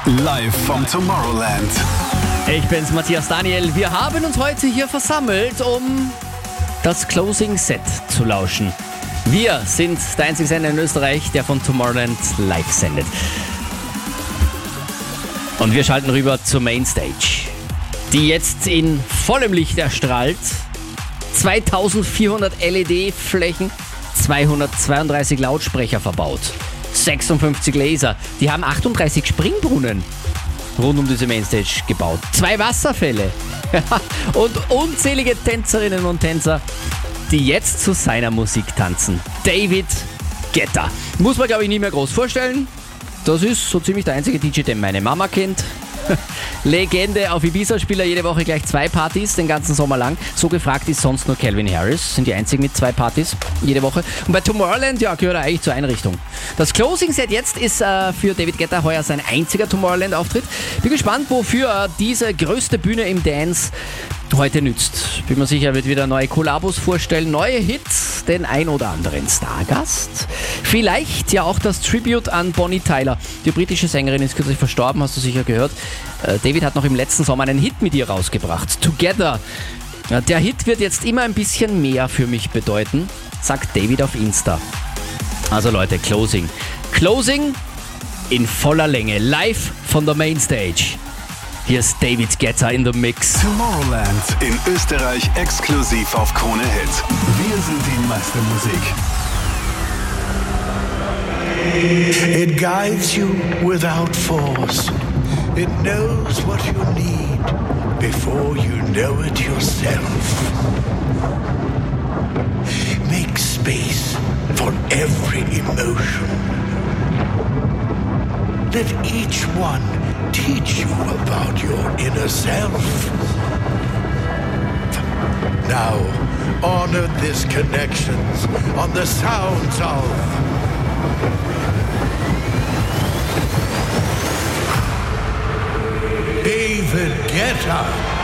Live vom Tomorrowland. Ich bin's, Matthias Daniel. Wir haben uns heute hier versammelt, um das Closing Set zu lauschen. Wir sind der einzige Sender in Österreich, der von Tomorrowland live sendet. Und wir schalten rüber zur Mainstage, die jetzt in vollem Licht erstrahlt. 2400 LED-Flächen, 232 Lautsprecher verbaut, 56 Laser. Die haben 38 Springbrunnen rund um diese Mainstage gebaut. 2 Wasserfälle und unzählige Tänzerinnen und Tänzer, die jetzt zu seiner Musik tanzen. David Guetta. Muss man, glaube ich, nicht mehr groß vorstellen. Das ist so ziemlich der einzige DJ, den meine Mama kennt. Legende auf Ibiza, spielt er jede Woche gleich 2 Partys, den ganzen Sommer lang. So gefragt ist sonst nur Calvin Harris, sind die einzigen mit 2 Partys jede Woche. Und bei Tomorrowland, ja, gehört er eigentlich zur Einrichtung. Das Closing Set jetzt ist für David Guetta heuer sein einziger Tomorrowland-Auftritt. Bin gespannt, wofür er diese größte Bühne im Dance heute nützt. Bin mir sicher, er wird wieder neue Kollabos vorstellen, neue Hits, den ein oder anderen Stargast. Vielleicht ja auch das Tribute an Bonnie Tyler. Die britische Sängerin ist kürzlich verstorben, hast du sicher gehört. David hat noch im letzten Sommer einen Hit mit ihr rausgebracht. Together. Der Hit wird jetzt immer ein bisschen mehr für mich bedeuten, sagt David auf Insta. Also Leute, Closing. Closing in voller Länge, live von der Mainstage. Hier ist David Guetta in the Mix. Tomorrowland in Österreich exklusiv auf Krone Hit. Wir sind die Meistermusik. It guides you without force. It knows what you need before you know it yourself. Make space for every emotion. Let each one teach you about your inner self. Now, honor these connections on the sounds of David Guetta.